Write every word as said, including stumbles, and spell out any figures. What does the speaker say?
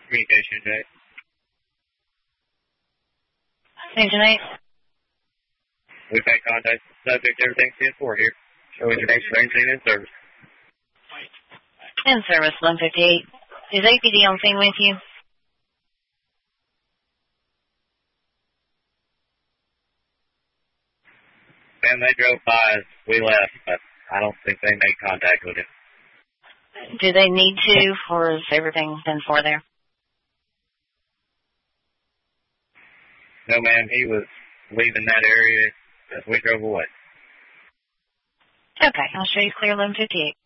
Communication Jack. Engine eight. We've had contact subject, everything's ten four here. Showing your next range and in service. In service, one fifty-eight. Is A P D on scene with you? And they drove by as we left, but I don't think they made contact with him. Do they need to, or is everything been for there? No, ma'am, he was leaving that area as we drove away. Okay, I'll show you clear eleven fifty-eight.